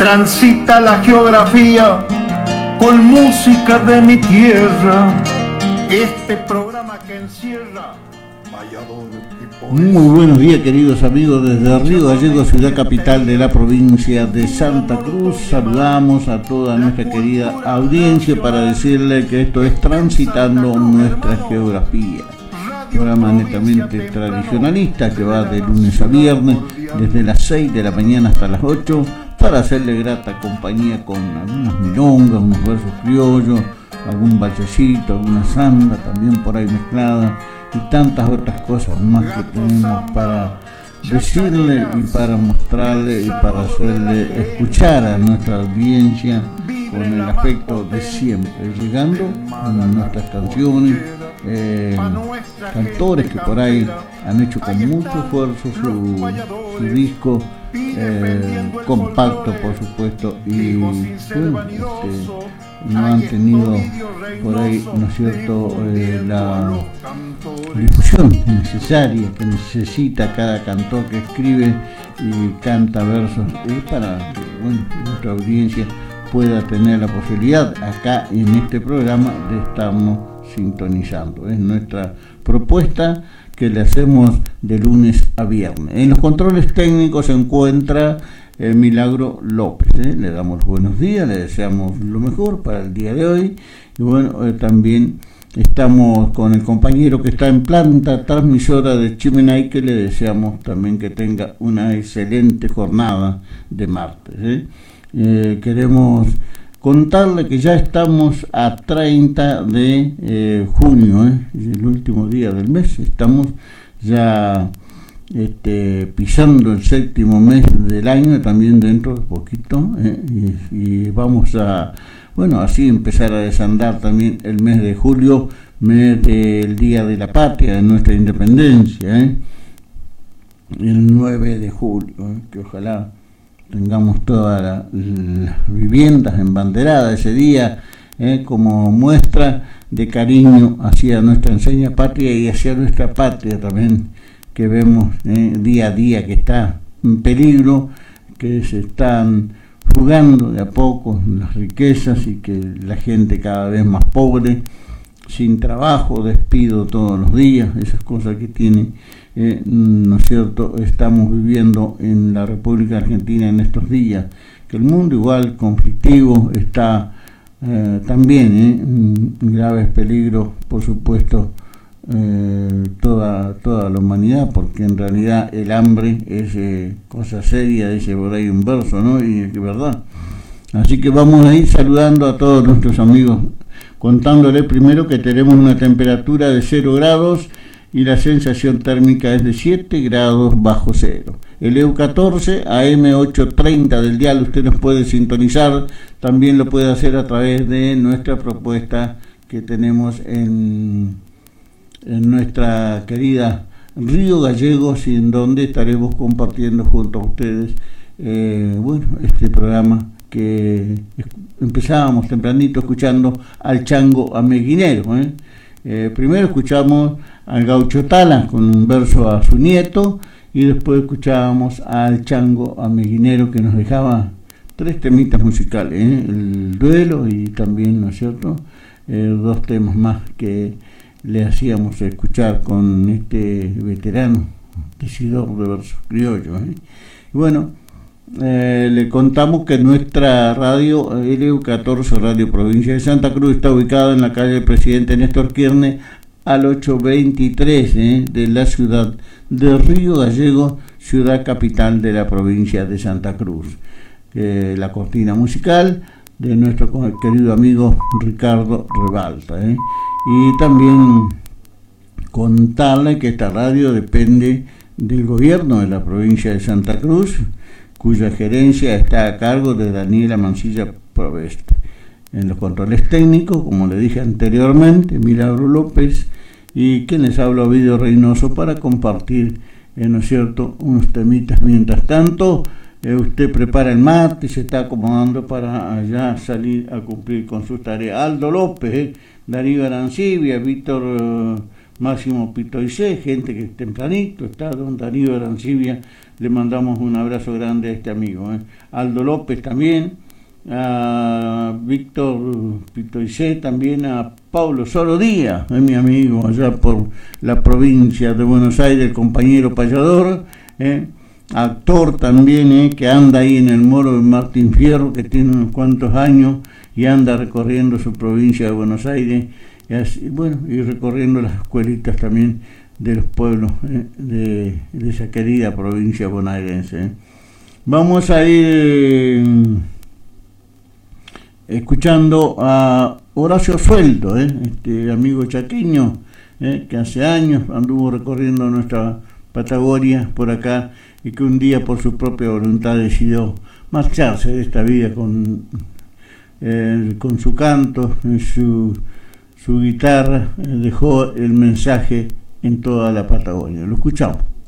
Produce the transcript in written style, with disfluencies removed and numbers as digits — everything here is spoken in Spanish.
Transita la geografía con música de mi tierra. Este programa que encierra Valladolid y poesía. Muy buenos días, queridos amigos, desde Río Gallegos, ciudad capital de la provincia de Santa Cruz. Saludamos a toda nuestra querida audiencia para decirle que esto es Transitando Nuestra Geografía, programa netamente tradicionalista que va de lunes a viernes desde las 6 de la mañana hasta las 8 para hacerle grata compañía con algunas milongas, unos versos criollos, algún vallecito, alguna samba también por ahí mezclada y tantas otras cosas más que tenemos para decirle y para mostrarle y para hacerle escuchar a nuestra audiencia con el afecto de siempre, llegando a nuestras canciones, cantores que por ahí han hecho con mucho esfuerzo su disco compacto, por supuesto, y bueno, no han tenido por ahí, ¿no es cierto?, la difusión necesaria que necesita cada cantor que escribe y canta versos, para que, bueno, nuestra audiencia pueda tener la posibilidad acá en este programa de estarnos sintonizando. Es nuestra propuesta que le hacemos de lunes a viernes. En los controles técnicos se encuentra Milagro López. Le damos los buenos días, le deseamos lo mejor para el día de hoy. Y bueno, también estamos con el compañero que está en planta transmisora de Chimenay, que le deseamos también que tenga una excelente jornada de martes. Queremos contarle que ya estamos a 30 de junio, el último día del mes. Estamos ya pisando el séptimo mes del año, también dentro de poquito, y vamos a, bueno, así empezar a desandar también el mes de julio, mes del Día de la Patria, de nuestra independencia, el 9 de julio, que ojalá tengamos todas las viviendas embanderadas ese día, como muestra de cariño hacia nuestra enseña patria y hacia nuestra patria también, que vemos día a día que está en peligro, que se están fugando de a poco las riquezas y que la gente cada vez más pobre, sin trabajo, despido todos los días, esas cosas que tiene, ¿no es cierto?, estamos viviendo en la República Argentina en estos días, que el mundo igual conflictivo está también en graves peligros, por supuesto, toda la humanidad, porque en realidad el hambre es cosa seria, dice por ahí un verso, ¿no? Y es verdad. Así que vamos a ir saludando a todos nuestros amigos, contándole primero que tenemos una temperatura de 0 grados y la sensación térmica es de 7 grados bajo cero. El EU14 AM830 del dial usted nos puede sintonizar, también lo puede hacer a través de nuestra propuesta que tenemos en nuestra querida Río Gallegos, y en donde estaremos compartiendo junto a ustedes bueno, este programa que empezábamos tempranito escuchando al chango ameguinero. Primero escuchamos al gaucho Tala con un verso a su nieto, y después escuchábamos al chango ameguinero, que nos dejaba 3 temitas musicales, el duelo y también, ¿no es cierto?, 2 temas más que le hacíamos escuchar con este veterano decidor de versos criollos. Y bueno, le contamos que nuestra radio LU14 Radio Provincia de Santa Cruz está ubicada en la calle Presidente Néstor Kirchner al 823 de la ciudad de Río Gallegos, ciudad capital de la provincia de Santa Cruz. La cortina musical de nuestro querido amigo Ricardo Rebalta. Y también contarle que esta radio depende del gobierno de la provincia de Santa Cruz, cuya gerencia está a cargo de Daniela Mancilla Proveste. En los controles técnicos, como le dije anteriormente, Milagro López, y quien les habla, Ovidio Reynoso, para compartir, ¿no es cierto?, unos temitas. Mientras tanto, usted prepara el mate, se está acomodando para allá salir a cumplir con sus tareas. Aldo López, Darío Arancibia, Víctor Máximo Pitoicé, gente que tempranito está, don Darío Arancibia, le mandamos un abrazo grande a este amigo. Aldo López también, a Víctor Pitoicé, también a Paulo Soro Díaz, mi amigo allá por la provincia de Buenos Aires, el compañero payador, actor también, que anda ahí en el Moro de Martín Fierro, que tiene unos cuantos años y anda recorriendo su provincia de Buenos Aires, y así, bueno, y recorriendo las escuelitas también de los pueblos de esa querida provincia bonaerense. Vamos a ir escuchando a Horacio Sueldo, este amigo chaqueño, que hace años anduvo recorriendo nuestra Patagonia por acá y que un día por su propia voluntad decidió marcharse de esta vida con su canto, su guitarra, dejó el mensaje en toda la Patagonia. Lo escuchamos.